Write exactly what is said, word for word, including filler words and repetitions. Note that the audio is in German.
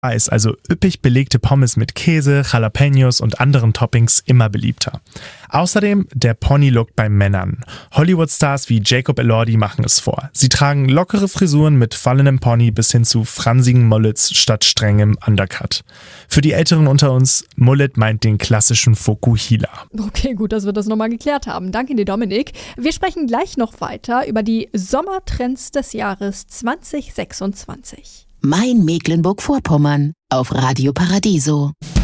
ist also üppig belegte Pommes mit Käse, Jalapenos und anderen Toppings immer beliebter. Außerdem der Pony-Look bei Männern. Hollywood-Stars wie Jacob Elordi machen es vor. Sie tragen lockere Frisuren mit fallenem Pony bis hin zu fransigen Mullets statt strengem Undercut. Für die Älteren unter uns, Mullet meint den klassischen Fokuhila. Okay, gut, dass wir das nochmal geklärt haben. Danke dir, Dominik. Wir sprechen gleich noch weiter über die Sommertrends des Jahres zwanzig sechsundzwanzig. Mein Mecklenburg-Vorpommern auf Radio Paradiso.